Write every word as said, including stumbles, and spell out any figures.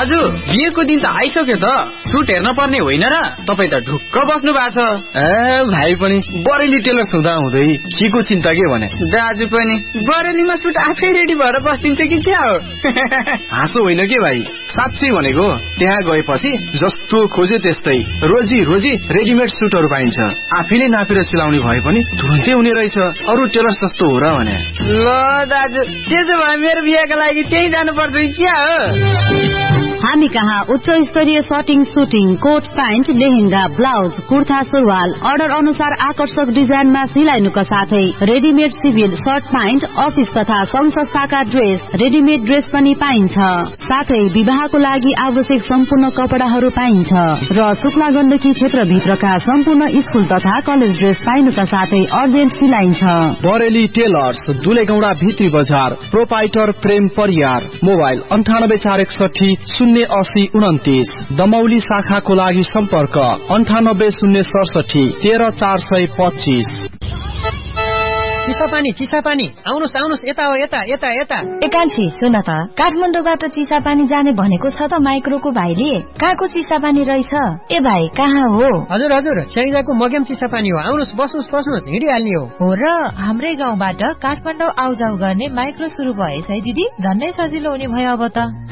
दाजु बिहेको दिन त आइसक्यो त, सुट हेर्न पर्ने होइन र? तपाईँ त ढुक्क बस्नु भएको छ। ए भाइ पनि बरेली टेलर्स हुँदा हुँदै के को चिन्ता के भने? दाजु पनि बरेलीमा सुट आफै रेडी भएर बस्दिन्छ कि क्या हो? हाँसो होइन के भाइ, साँच्चै भनेको। त्यहाँ गएपछि जस्तो खोजे त्यस्तै रोजी रोजी रेडिमेड सुटहरू पाइन्छ। आफैले नापेर सिलाउने भए पनि तुरन्तै हुने रहेछ। अरू टेलर्स जस्तो हो र भने? ल दाजु त्यसो भए मेरो बिहेको लागि त्यही जानुपर्छ कि क्या हो? हामी कहाँ उच्च स्तरीय सटिङ, shooting, coat pant, lehenga, blouse, kurta, सुरुवाल अर्डर अनुसार आकर्षक डिजाइनमा सिलाइनुका साथै readymade civil short pant, office तथा संघ संस्थाका ड्रेस, रेडिमेड ड्रेस पनि पाइन्छ। साथै विवाहको लागि आवश्यक सम्पूर्ण कपडाहरू पाइन्छ र शुक्ला गण्डकी क्षेत्रभित्रका सम्पूर्ण स्कुल तथा कलेज ड्रेस पाइनुका साथै अर्जेन्ट सिलाइन्छ। बरेली टेलर्स, दुलेगौडा भित्री बजार, प्रोपाइटर प्रेम परियार। मोबाइल अन्ठानब्बे चार एकसठी शून्य अस्सी उन्तिस। दमौली शाखाको लागि सम्पर्क अन्ठानब्बे शून्य सडसठी तेह्र चार सय पच्चिस। चिसापानी चिसापानी आउनुहोस् आउनुहोस्, यता हो यता यता यता। एकान्छी सुन त, काठमाडौँबाट चिसापानी जाने भनेको छ त माइक्रोको भाइले। कहाँको चिसापानी रहेछ? ए भाइ कहाँ हो? हजुर हजुर, स्याङ्जाको मगेम चिसापानी हो। आउनुहोस् बस्नुहोस् बस्नुहोस्, हिँडिहाल्ने हो। हो र, हाम्रै गाउँबाट काठमाडौँ आउजाउ गर्ने माइक्रो सुरु भएछ है दिदी, झन्नै सजिलो हुने भयो अब त।